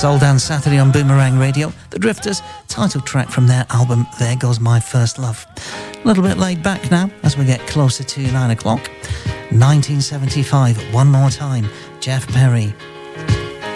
Soul Dance Saturday on Boomerang Radio. The Drifters, title track from their album There Goes My First Love. A little bit laid back now as we get closer to 9 o'clock. 1975, one more time, Jeff Perry,